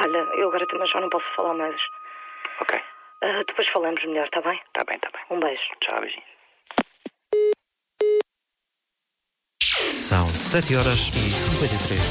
Olha, eu agora também já não posso falar mais. Ok. Depois falamos melhor, está bem? Tá bem, tá bem. Um beijo. Tchau, beijinho. São 7h53.